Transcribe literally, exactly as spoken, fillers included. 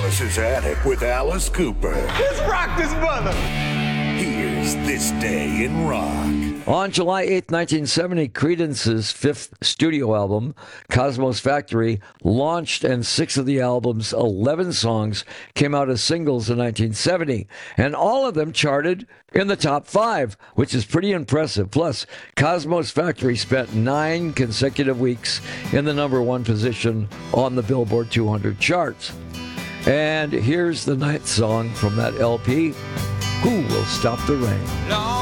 Alice's Attic with Alice Cooper. Let's rock this mother. Here's This Day in Rock. On July eighth, nineteen seventy, Creedence's fifth studio album, Cosmos Factory, launched, and six of the album's eleven songs came out as singles in nineteen seventy, and all of them charted in the top five, which is pretty impressive. Plus, Cosmos Factory spent nine consecutive weeks in the number one position on the Billboard two hundred charts. And here's the ninth song from that L P, Who Will Stop the Rain?